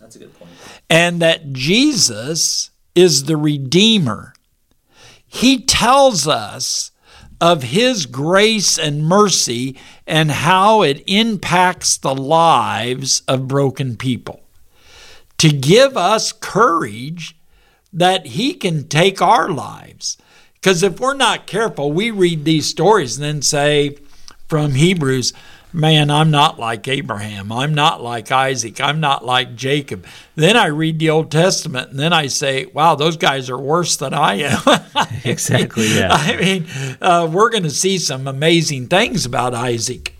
That's a good point. And that Jesus is the Redeemer. He tells us of his grace and mercy and how it impacts the lives of broken people, to give us courage that he can take our lives. Because if we're not careful, we read these stories and then say from Hebrews, man, I'm not like Abraham. I'm not like Isaac. I'm not like Jacob. Then I read the Old Testament and then I say, wow, those guys are worse than I am. Exactly, yeah. I mean, we're going to see some amazing things about Isaac.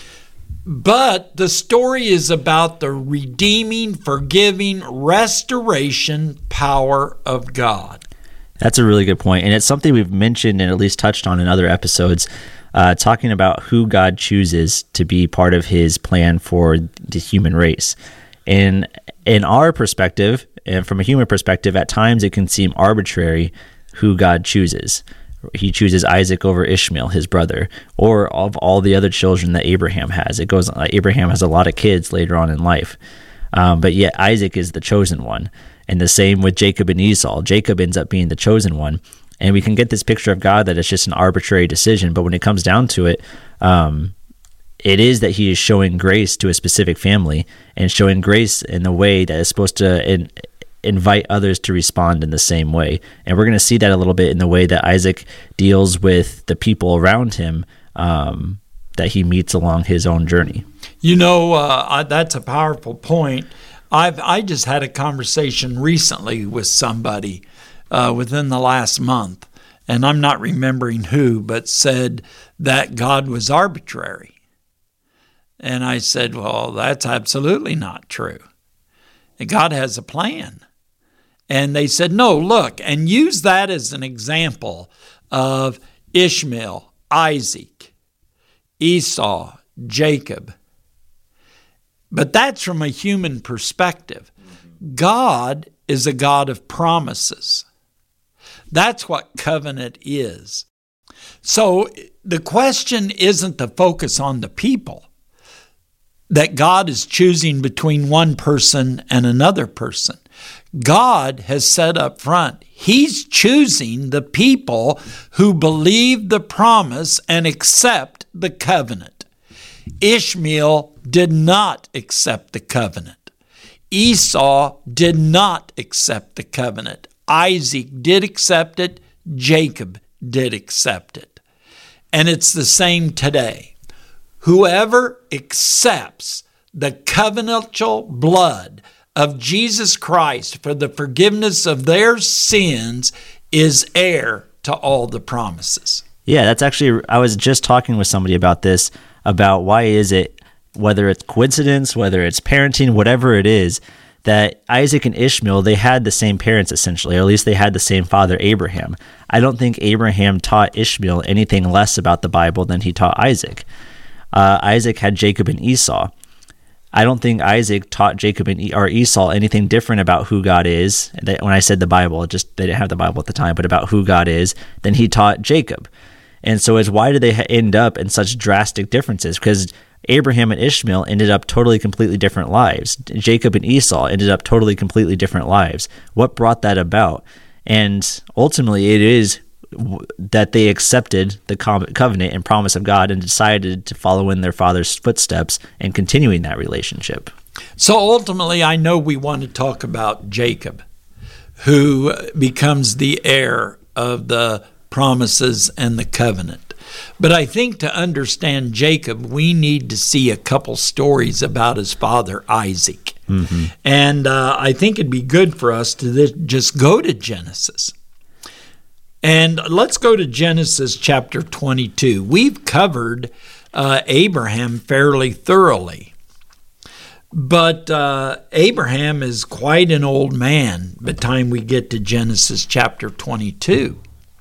But the story is about the redeeming, forgiving, restoration power of God. That's a really good point. And it's something we've mentioned and at least touched on in other episodes, talking about who God chooses to be part of his plan for the human race. And in our perspective, and from a human perspective, at times it can seem arbitrary who God chooses. He chooses Isaac over Ishmael, his brother, or of all the other children that Abraham has. Abraham has a lot of kids later on in life, but yet Isaac is the chosen one. And the same with Jacob and Esau. Jacob ends up being the chosen one. And we can get this picture of God that it's just an arbitrary decision. But when it comes down to it, it is that he is showing grace to a specific family and showing grace in the way that is supposed to invite others to respond in the same way. And we're going to see that a little bit in the way that Isaac deals with the people around him that he meets along his own journey. You know, that's a powerful point. I just had a conversation recently with somebody within the last month, and I'm not remembering who, but said that God was arbitrary. And I said, well, that's absolutely not true. God has a plan. And they said, no, look, and use that as an example of Ishmael, Isaac, Esau, Jacob. But that's from a human perspective. God is a God of promises. That's what covenant is. So the question isn't to focus on the people, that God is choosing between one person and another person. God has said up front, he's choosing the people who believe the promise and accept the covenant. Ishmael did not accept the covenant. Esau did not accept the covenant. Isaac did accept it. Jacob did accept it. And it's the same today. Whoever accepts the covenantal blood of Jesus Christ for the forgiveness of their sins is heir to all the promises. Yeah, that's actually, I was just talking with somebody about this, about why is it, whether it's coincidence, whether it's parenting, whatever it is, that Isaac and Ishmael, they had the same parents essentially, or at least they had the same father, Abraham. I don't think Abraham taught Ishmael anything less about the Bible than he taught Isaac. Isaac had Jacob and Esau. I don't think Isaac taught Jacob or Esau anything different about who God is. When I said the Bible, they didn't have the Bible at the time, but about who God is, than he taught Jacob. And so why did they end up in such drastic differences? Because Abraham and Ishmael ended up totally, completely different lives. Jacob and Esau ended up totally, completely different lives. What brought that about? And ultimately, it is that they accepted the covenant and promise of God and decided to follow in their father's footsteps and continuing that relationship. So ultimately, I know we want to talk about Jacob, who becomes the heir of the promises and the covenant. But I think to understand Jacob, we need to see a couple stories about his father, Isaac. Mm-hmm. And I think it'd be good for us to just go to Genesis. And let's go to Genesis chapter 22. We've covered Abraham fairly thoroughly. But Abraham is quite an old man by the time we get to Genesis chapter 22.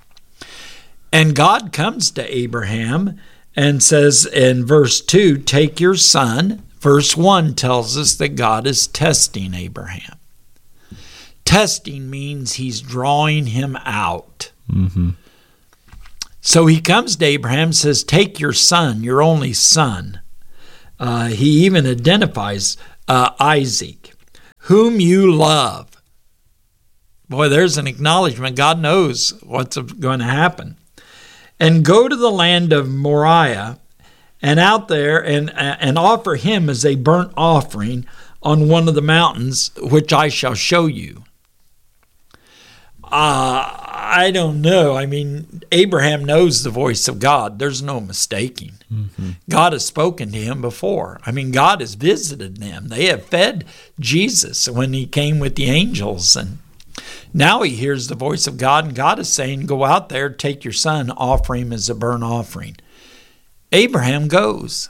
And God comes to Abraham and says in verse 2, take your son. Verse 1 tells us that God is testing Abraham. Testing means he's drawing him out. Mm-hmm. So he comes to Abraham and says, take your son, your only son. He even identifies Isaac, whom you love. Boy, there's an acknowledgement. God knows what's going to happen. And go to the land of Moriah, and out there and offer him as a burnt offering on one of the mountains, which I shall show you. I don't know. I mean, Abraham knows the voice of God. There's no mistaking. Mm-hmm. God has spoken to him before. I mean, God has visited them. They have fed Jesus when he came with the angels. And now he hears the voice of God, and God is saying, go out there, take your son, offer him as a burnt offering. Abraham goes.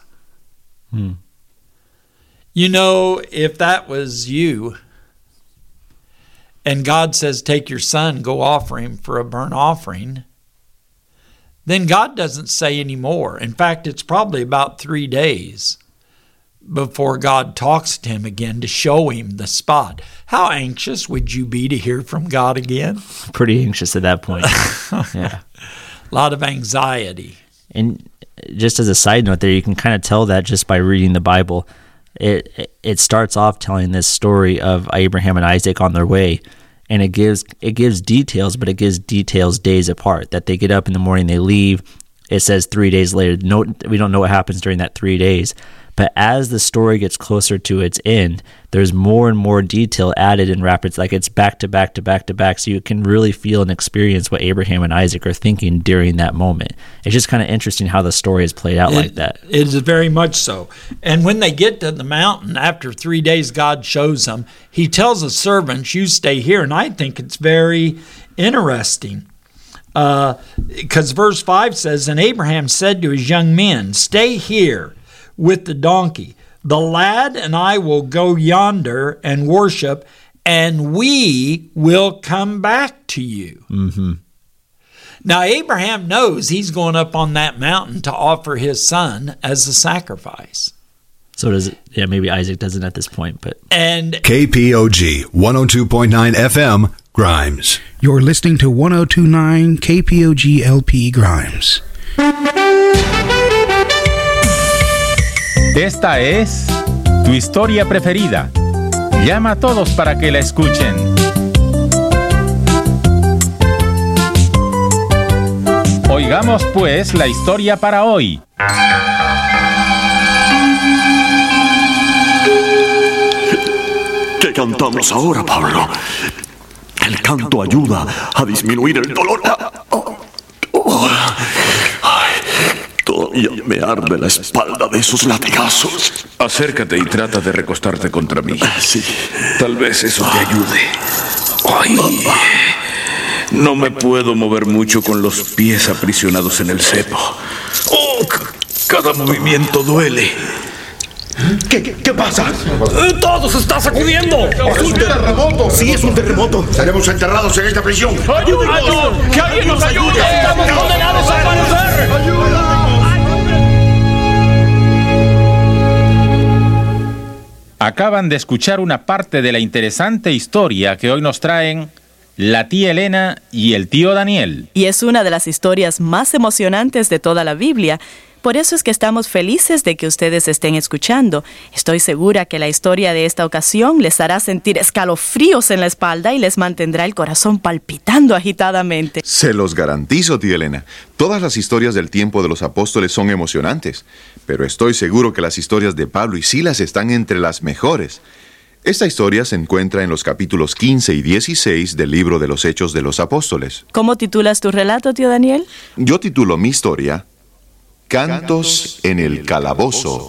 You know, if that was you, and God says, take your son, go offer him for a burnt offering, then God doesn't say any more. In fact, it's probably about 3 days before God talks to him again to show him the spot. How anxious would you be to hear from God again? Pretty anxious at that point. Yeah. A lot of anxiety. And just as a side note there, you can kind of tell that just by reading the Bible. It starts off telling this story of Abraham and Isaac on their way, and it gives details, but it gives details days apart. That they get up in the morning, they leave. It says 3 days later. No, we don't know what happens during that 3 days. But as the story gets closer to its end, there's more and more detail added in rapids, like it's back to back to back to back, so you can really feel and experience what Abraham and Isaac are thinking during that moment. It's just kind of interesting how the story is played out like that. It is very much so. And when they get to the mountain, after 3 days, God shows them. He tells the servants, you stay here. And I think it's very interesting. Because verse 5 says, and Abraham said to his young men, stay here with the donkey. The lad and I will go yonder and worship, and we will come back to you. Mm-hmm. Now, Abraham knows he's going up on that mountain to offer his son as a sacrifice. So does it, yeah, maybe Isaac doesn't at this point, but. And KPOG 102.9 FM, Grimes. You're listening to 102.9 KPOG LP Grimes. Esta es tu historia preferida. Llama a todos para que la escuchen. Oigamos pues la historia para hoy. ¿Qué cantamos ahora, Pablo? El canto ayuda a disminuir el dolor. Todavía me arde la espalda de esos latigazos. Acércate y trata de recostarte contra mí. Sí. Tal vez eso te ayude. Ay, no me puedo mover mucho con los pies aprisionados en el cepo. Oh, cada movimiento duele. ¿Qué pasa? ¡Todo se está sacudiendo! ¡Es un terremoto! Sí, es un terremoto. Estaremos enterrados en esta prisión. ¡Ayúdanos! ¡Que alguien nos ayude! ¡Estamos condenados a perecer! ¡Ayuda! Acaban de escuchar una parte de la interesante historia que hoy nos traen la tía Elena y el tío Daniel. Y es una de las historias más emocionantes de toda la Biblia. Por eso es que estamos felices de que ustedes estén escuchando. Estoy segura que la historia de esta ocasión les hará sentir escalofríos en la espalda y les mantendrá el corazón palpitando agitadamente. Se los garantizo, tía Elena. Todas las historias del tiempo de los apóstoles son emocionantes, pero estoy seguro que las historias de Pablo y Silas están entre las mejores. Esta historia se encuentra en los capítulos 15 y 16 del libro de los Hechos de los Apóstoles. ¿Cómo titulas tu relato, tío Daniel? Yo titulo mi historia Cantos en el Calabozo.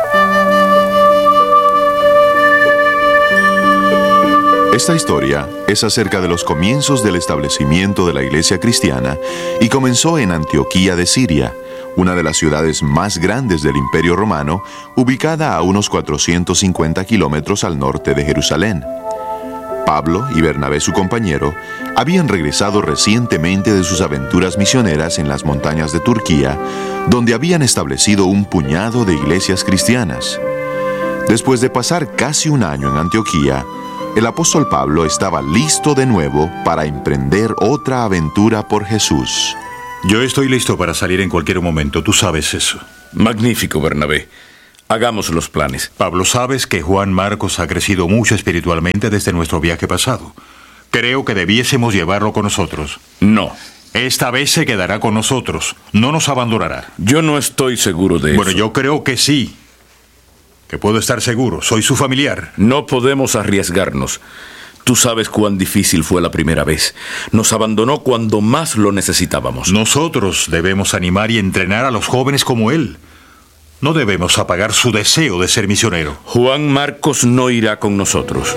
Esta historia es acerca de los comienzos del establecimiento de la iglesia cristiana y comenzó en Antioquía de Siria, una de las ciudades más grandes del Imperio Romano, ubicada a unos 450 kilómetros al norte de Jerusalén. Pablo y Bernabé, su compañero, habían regresado recientemente de sus aventuras misioneras en las montañas de Turquía, donde habían establecido un puñado de iglesias cristianas. Después de pasar casi un año en Antioquía, el apóstol Pablo estaba listo de nuevo para emprender otra aventura por Jesús. Yo estoy listo para salir en cualquier momento, tú sabes eso. Magnífico, Bernabé. Hagamos los planes. Pablo, sabes que Juan Marcos ha crecido mucho espiritualmente desde nuestro viaje pasado. Creo que debiésemos llevarlo con nosotros. No. Esta vez se quedará con nosotros. No nos abandonará. Yo no estoy seguro de eso. Bueno, yo creo que sí. Que puedo estar seguro. Soy su familiar. No podemos arriesgarnos. Tú sabes cuán difícil fue la primera vez. Nos abandonó cuando más lo necesitábamos. Nosotros debemos animar y entrenar a los jóvenes como él. No debemos apagar su deseo de ser misionero. Juan Marcos no irá con nosotros.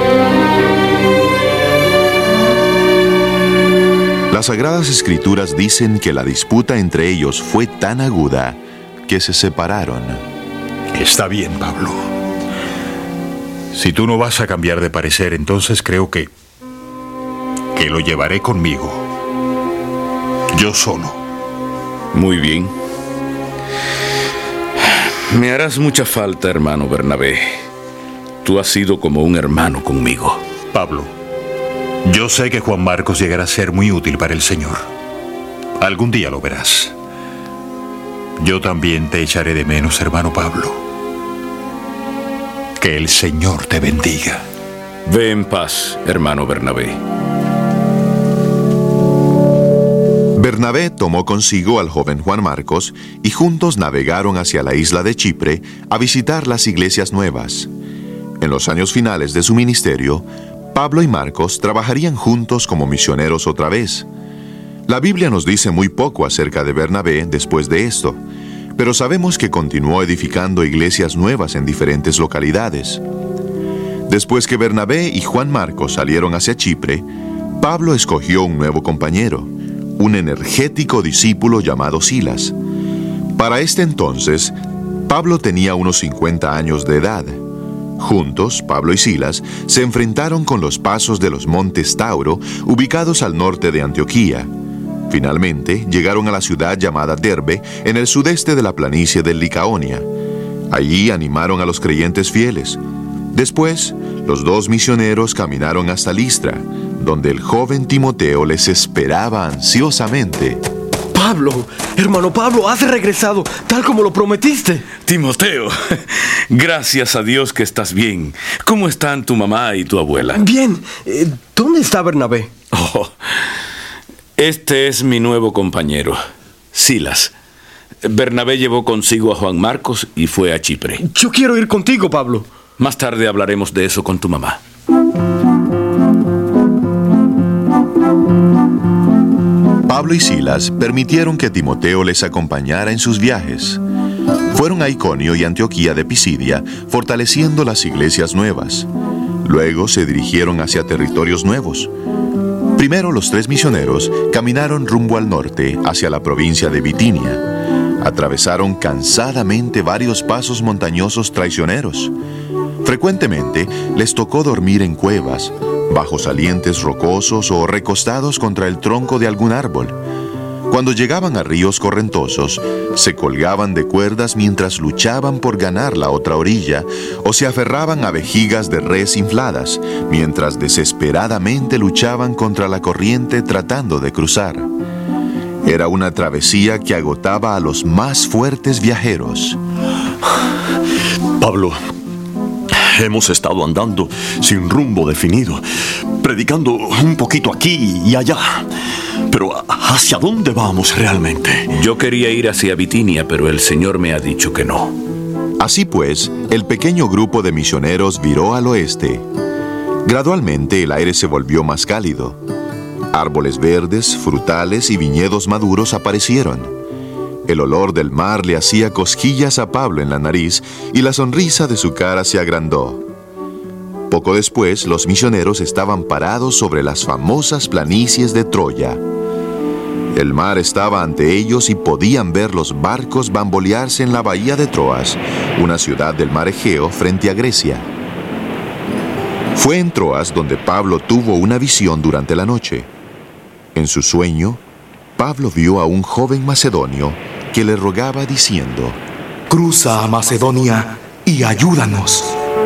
Las Sagradas Escrituras dicen que la disputa entre ellos fue tan aguda que se separaron. Está bien, Pablo. Si tú no vas a cambiar de parecer, entonces creo que lo llevaré conmigo. Yo solo. Muy bien. Me harás mucha falta, hermano Bernabé. Tú has sido como un hermano conmigo. Pablo, yo sé que Juan Marcos llegará a ser muy útil para el Señor. Algún día lo verás. Yo también te echaré de menos, hermano Pablo. Que el Señor te bendiga. Ve en paz, hermano Bernabé. Bernabé tomó consigo al joven Juan Marcos y juntos navegaron hacia la isla de Chipre a visitar las iglesias nuevas. En los años finales de su ministerio, Pablo y Marcos trabajarían juntos como misioneros otra vez. La Biblia nos dice muy poco acerca de Bernabé después de esto, pero sabemos que continuó edificando iglesias nuevas en diferentes localidades. Después que Bernabé y Juan Marcos salieron hacia Chipre, Pablo escogió un nuevo compañero, un energético discípulo llamado Silas. Para este entonces, Pablo tenía unos 50 años de edad. Juntos, Pablo y Silas se enfrentaron con los pasos de los montes Tauro, ubicados al norte de Antioquía. Finalmente, llegaron a la ciudad llamada Derbe, en el sudeste de la planicie del Licaonia. Allí animaron a los creyentes fieles. Después, los dos misioneros caminaron hasta Listra, donde el joven Timoteo les esperaba ansiosamente. Pablo, hermano Pablo, has regresado tal como lo prometiste. Timoteo, gracias a Dios que estás bien. ¿Cómo están tu mamá y tu abuela? Bien. ¿Dónde está Bernabé? Oh, este es mi nuevo compañero, Silas. Bernabé llevó consigo a Juan Marcos y fue a Chipre. Yo quiero ir contigo, Pablo. Más tarde hablaremos de eso con tu mamá. Pablo y Silas permitieron que Timoteo les acompañara en sus viajes. Fueron a Iconio y Antioquía de Pisidia, fortaleciendo las iglesias nuevas. Luego se dirigieron hacia territorios nuevos. Primero los tres misioneros caminaron rumbo al norte, hacia la provincia de Bitinia. Atravesaron cansadamente varios pasos montañosos traicioneros. Frecuentemente les tocó dormir en cuevas, bajo salientes rocosos o recostados contra el tronco de algún árbol. Cuando llegaban a ríos correntosos, se colgaban de cuerdas mientras luchaban por ganar la otra orilla, o se aferraban a vejigas de res infladas, mientras desesperadamente luchaban contra la corriente tratando de cruzar. Era una travesía que agotaba a los más fuertes viajeros. Pablo, hemos estado andando sin rumbo definido, predicando un poquito aquí y allá. Pero ¿hacia dónde vamos realmente? Yo quería ir hacia Bitinia, pero el Señor me ha dicho que no. Así pues, el pequeño grupo de misioneros viró al oeste. Gradualmente el aire se volvió más cálido. Árboles verdes, frutales y viñedos maduros aparecieron. El olor del mar le hacía cosquillas a Pablo en la nariz y la sonrisa de su cara se agrandó. Poco después, los misioneros estaban parados sobre las famosas planicies de Troya. El mar estaba ante ellos y podían ver los barcos bambolearse en la bahía de Troas, una ciudad del mar Egeo frente a Grecia. Fue en Troas donde Pablo tuvo una visión durante la noche. En su sueño, Pablo vio a un joven macedonio que le rogaba diciendo: «Cruza a Macedonia y ayúdanos».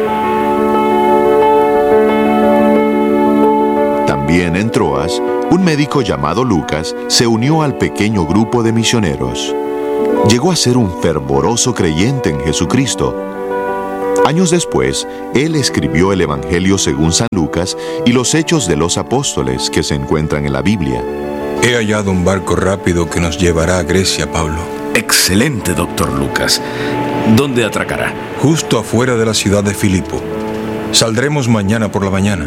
También en Troas, un médico llamado Lucas se unió al pequeño grupo de misioneros. llegó a ser un fervoroso creyente en Jesucristo. Años después, él escribió el Evangelio según San Lucas y los Hechos de los Apóstoles que se encuentran en la Biblia. He hallado un barco rápido que nos llevará a Grecia, Pablo. Excelente, doctor Lucas. ¿Dónde atracará? Justo afuera de la ciudad de Filipo. Saldremos mañana por la mañana.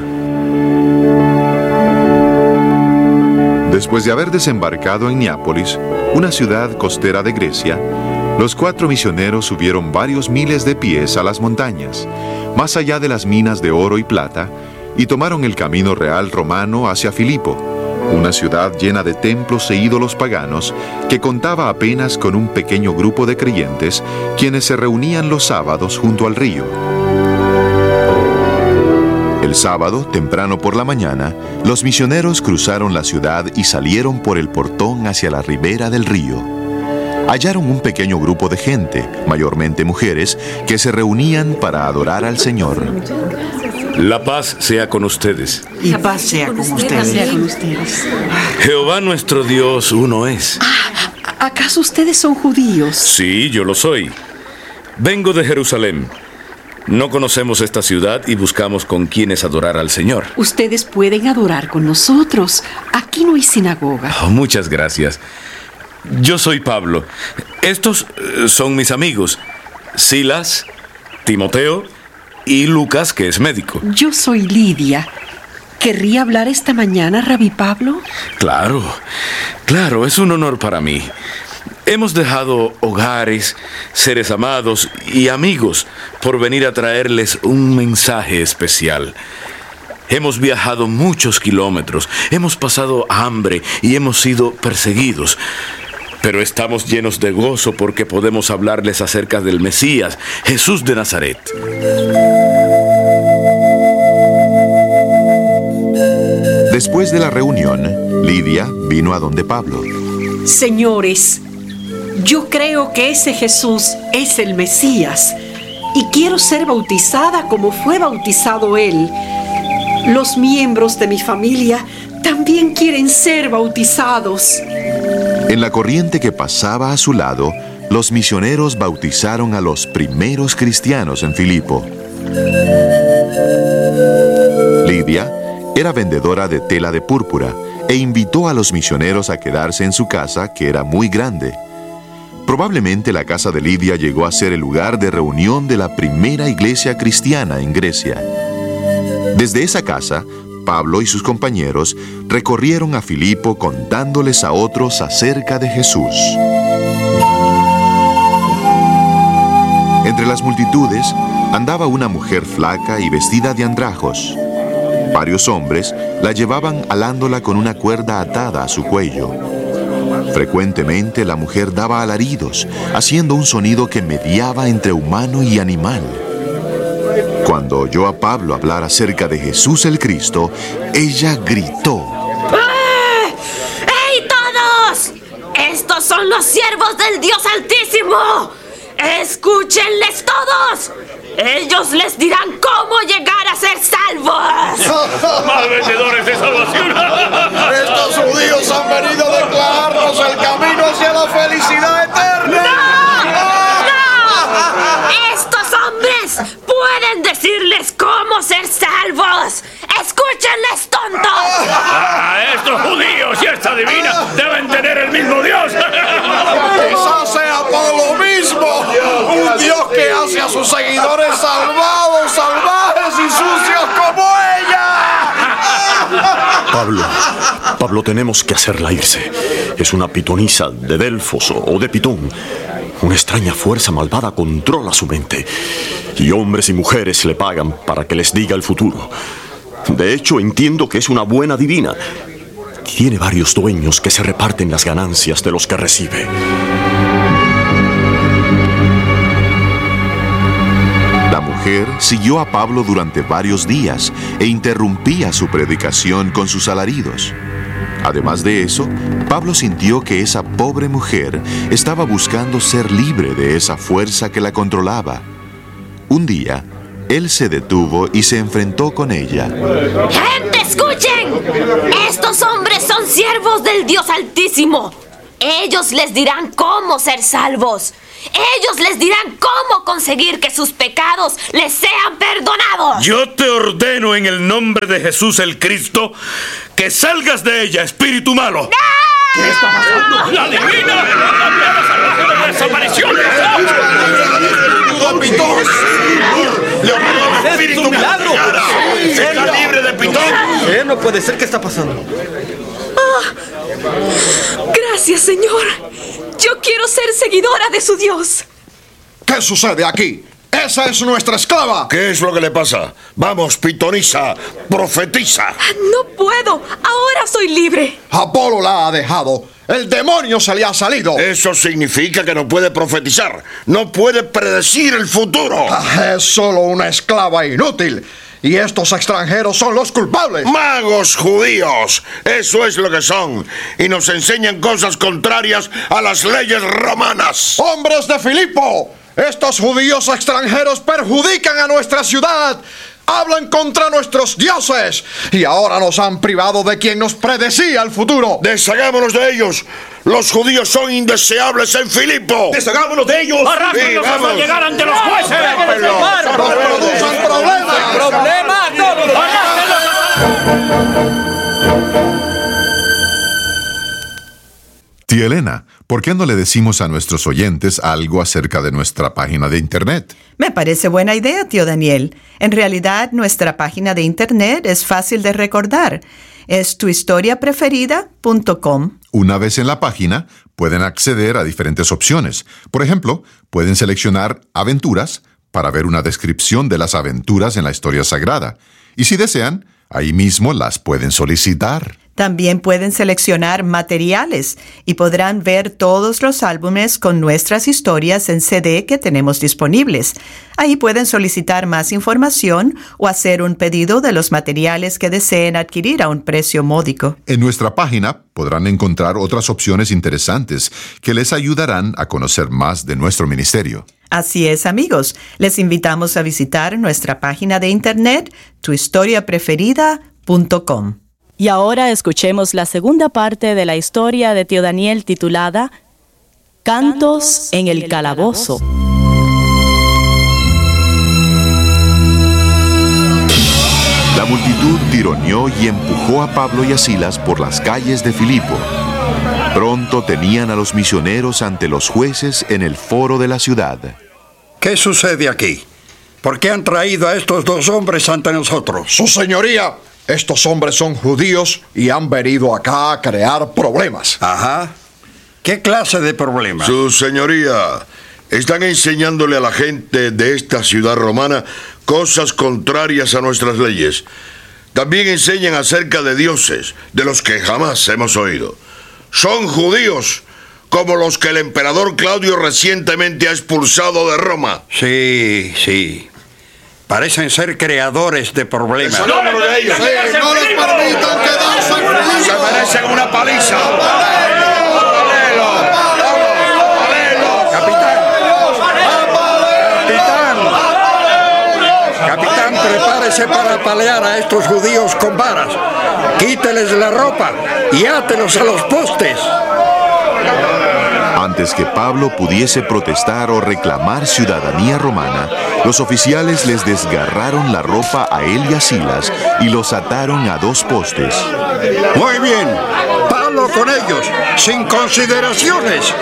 Después de haber desembarcado en Neápolis, una ciudad costera de Grecia, los 4 misioneros subieron varios miles de pies a las montañas, más allá de las minas de oro y plata, y tomaron el camino real romano hacia Filipo, una ciudad llena de templos e ídolos paganos que contaba apenas con un pequeño grupo de creyentes quienes se reunían los sábados junto al río. El sábado, temprano por la mañana, los misioneros cruzaron la ciudad y salieron por el portón hacia la ribera del río. Hallaron un pequeño grupo de gente, mayormente mujeres, que se reunían para adorar al Señor. La paz sea con ustedes. Y paz sea con ustedes. Jehová nuestro Dios uno es. ¿Acaso ustedes son judíos? Sí, yo lo soy. Vengo de Jerusalén. No conocemos esta ciudad y buscamos con quienes adorar al Señor. Ustedes pueden adorar con nosotros. Aquí no hay sinagoga. Oh, muchas gracias. Yo soy Pablo. Estos son mis amigos, Silas, Timoteo y Lucas, que es médico. Yo soy Lidia. ¿Querría hablar esta mañana, Rabí Pablo? Claro, es un honor para mí. Hemos dejado hogares, seres amados y amigos por venir a traerles un mensaje especial. Hemos viajado muchos kilómetros, hemos pasado hambre y hemos sido perseguidos. Pero estamos llenos de gozo porque podemos hablarles acerca del Mesías, Jesús de Nazaret. Después de la reunión, Lidia vino a donde Pablo. Señores, yo creo que ese Jesús es el Mesías y quiero ser bautizada como fue bautizado él. Los miembros de mi familia también quieren ser bautizados. En la corriente que pasaba a su lado, los misioneros bautizaron a los primeros cristianos en Filipo. Lidia era vendedora de tela de púrpura e invitó a los misioneros a quedarse en su casa, que era muy grande. Probablemente la casa de Lidia llegó a ser el lugar de reunión de la primera iglesia cristiana en Grecia. Desde esa casa, Pablo y sus compañeros recorrieron a Filipo contándoles a otros acerca de Jesús. Entre las multitudes andaba una mujer flaca y vestida de andrajos. Varios hombres la llevaban alándola con una cuerda atada a su cuello. Frecuentemente la mujer daba alaridos, haciendo un sonido que mediaba entre humano y animal. Cuando oyó a Pablo hablar acerca de Jesús el Cristo, ella gritó: ¡Hey todos! ¡Estos son los siervos del Dios Altísimo! ¡Escúchenles todos! Ellos les dirán cómo llegar a ser salvos. ¡Más vendedores de salvación! Estos judíos han venido a declararnos el camino hacia la felicidad eterna. ¡No! ¡Estos hombres pueden decirles cómo ser salvos! ¡Escúchenles, tontos! ¡Estos judíos y esta divina deben tener el mismo Dios! ¡Quizás sea por lo mismo! ¡Un Dios que hace a sus seguidores salvados, salvajes y sucios como ella! Pablo, tenemos que hacerla irse. Es una pitonisa de Delfos o de Pitón. Una extraña fuerza malvada controla su mente. Y hombres y mujeres le pagan para que les diga el futuro. De hecho, entiendo que es una buena divina. Tiene varios dueños que se reparten las ganancias de los que recibe. La mujer siguió a Pablo durante varios días e interrumpía su predicación con sus alaridos. Además de eso, Pablo sintió que esa pobre mujer estaba buscando ser libre de esa fuerza que la controlaba. Un día, él se detuvo y se enfrentó con ella. ¡Gente, escuchen! Estos hombres son siervos del Dios Altísimo. Ellos les dirán cómo ser salvos. Ellos les dirán cómo conseguir que sus pecados les sean perdonados. Yo te ordeno en el nombre de Jesús el Cristo que salgas de ella, espíritu malo. ¡No! ¿Qué está pasando? ¡La divina! ¡Desapareció! ¡Oh, Pitón! ¡Le espíritu milagro! ¡Está libre de Pitón! No puede ser. ¿Qué está pasando? Gracias, Señor. Yo quiero ser seguidora de su Dios. ¿Qué sucede aquí? ¡Esa es nuestra esclava! ¿Qué es lo que le pasa? Vamos, pitonisa, profetiza. No puedo. Ahora soy libre. Apolo la ha dejado. El demonio se le ha salido. Eso significa que no puede profetizar. No puede predecir el futuro. Es solo una esclava inútil. Y estos extranjeros son los culpables. ¡Magos judíos! Eso es lo que son. Y nos enseñan cosas contrarias a las leyes romanas. ¡Hombres de Filipo! Estos judíos extranjeros perjudican a nuestra ciudad. Hablan contra nuestros dioses. Y ahora nos han privado de quien nos predecía el futuro. ¡Deshagámonos de ellos! ¡Los judíos son indeseables en Filipo! ¡Deshagámonos de ellos! ¡Arrástrenlos hasta llegar ante los jueces! ¡No producen problemas! ¡Problemas! Tía Elena, ¿por qué no le decimos a nuestros oyentes algo acerca de nuestra página de Internet? Me parece buena idea, tío Daniel. En realidad, nuestra página de Internet es fácil de recordar. Es tuhistoriapreferida.com. Una vez en la página, pueden acceder a diferentes opciones. Por ejemplo, pueden seleccionar aventuras para ver una descripción de las aventuras en la historia sagrada. Y si desean, ahí mismo las pueden solicitar. También pueden seleccionar materiales y podrán ver todos los álbumes con nuestras historias en CD que tenemos disponibles. Ahí pueden solicitar más información o hacer un pedido de los materiales que deseen adquirir a un precio módico. En nuestra página podrán encontrar otras opciones interesantes que les ayudarán a conocer más de nuestro ministerio. Así es, amigos. Les invitamos a visitar nuestra página de internet, tuhistoriapreferida.com. Y ahora escuchemos la segunda parte de la historia de tío Daniel titulada Cantos en el Calabozo. La multitud tironeó y empujó a Pablo y a Silas por las calles de Filipo. Pronto tenían a los misioneros ante los jueces en el foro de la ciudad. ¿Qué sucede aquí? ¿Por qué han traído a estos dos hombres ante nosotros? Su señoría, estos hombres son judíos y han venido acá a crear problemas. Ajá. ¿Qué clase de problemas? Su señoría, están enseñándole a la gente de esta ciudad romana cosas contrarias a nuestras leyes. También enseñan acerca de dioses, de los que jamás hemos oído. Son judíos, como los que el emperador Claudio recientemente ha expulsado de Roma. Sí. Parecen ser creadores de problemas. ¡No les permitan quedarse fríos! ¡Se merecen una paliza! Capitán, prepárese para apalear a estos judíos con varas. Quíteles la ropa y átelos a los postes. Antes que Pablo pudiese protestar o reclamar ciudadanía romana, los oficiales les desgarraron la ropa a él y a Silas y los ataron a 2 postes. Muy bien, Pablo con ellos, sin consideraciones.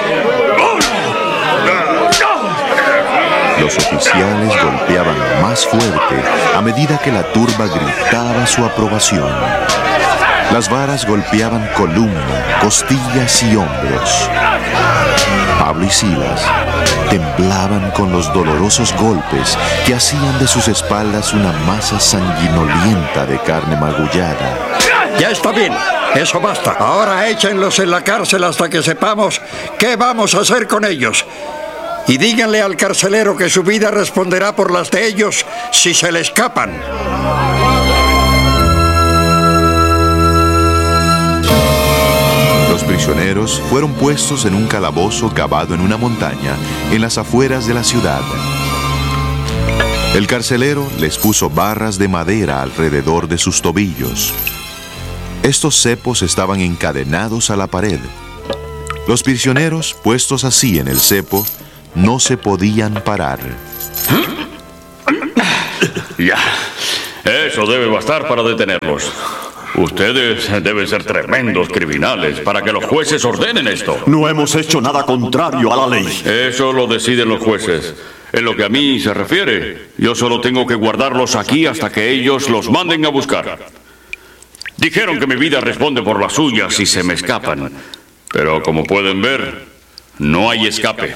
Los oficiales golpeaban más fuerte a medida que la turba gritaba su aprobación. Las varas golpeaban columna, costillas y hombros. Pablo y Silas temblaban con los dolorosos golpes que hacían de sus espaldas una masa sanguinolienta de carne magullada. Ya está bien, eso basta. Ahora échenlos en la cárcel hasta que sepamos qué vamos a hacer con ellos. Y díganle al carcelero que su vida responderá por las de ellos si se le escapan. Los prisioneros fueron puestos en un calabozo cavado en una montaña en las afueras de la ciudad. El carcelero les puso barras de madera alrededor de sus tobillos. Estos cepos estaban encadenados a la pared. Los prisioneros, puestos así en el cepo, no se podían parar. Ya, eso debe bastar para detenerlos. Ustedes deben ser tremendos criminales para que los jueces ordenen esto. No hemos hecho nada contrario a la ley. Eso lo deciden los jueces. En lo que a mí se refiere, yo solo tengo que guardarlos aquí hasta que ellos los manden a buscar. Dijeron que mi vida responde por las suyas si se me escapan. Pero como pueden ver, no hay escape.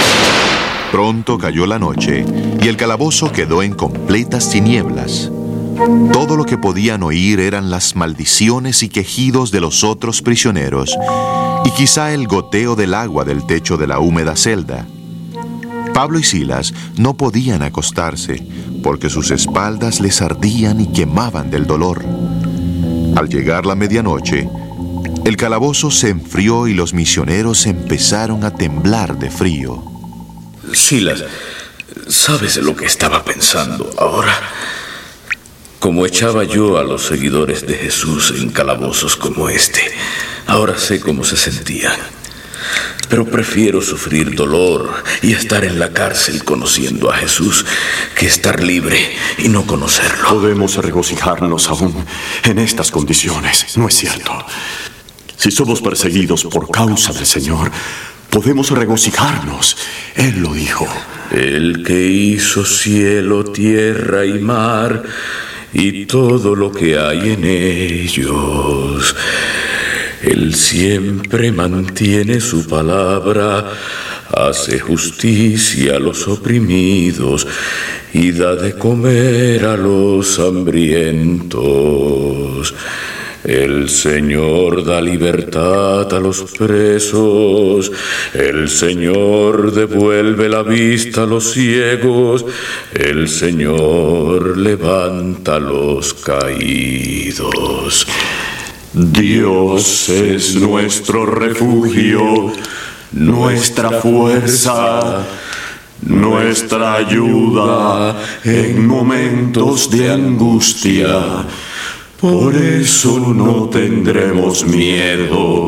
Pronto cayó la noche y el calabozo quedó en completas tinieblas. Todo lo que podían oír eran las maldiciones y quejidos de los otros prisioneros y quizá el goteo del agua del techo de la húmeda celda. Pablo y Silas no podían acostarse porque sus espaldas les ardían y quemaban del dolor. Al llegar la medianoche, el calabozo se enfrió y los misioneros empezaron a temblar de frío. Silas, ¿sabes lo que estaba pensando ahora? Como echaba yo a los seguidores de Jesús en calabozos como este, ahora sé cómo se sentían. Pero prefiero sufrir dolor y estar en la cárcel conociendo a Jesús que estar libre y no conocerlo. Podemos regocijarnos aún en estas condiciones, ¿no es cierto? Si somos perseguidos por causa del Señor, podemos regocijarnos. Él lo dijo. El que hizo cielo, tierra y mar y todo lo que hay en ellos. Él siempre mantiene su palabra, hace justicia a los oprimidos y da de comer a los hambrientos. El Señor da libertad a los presos, el Señor devuelve la vista a los ciegos, el Señor levanta a los caídos. Dios es nuestro refugio, nuestra fuerza, nuestra ayuda en momentos de angustia. Por eso no tendremos miedo.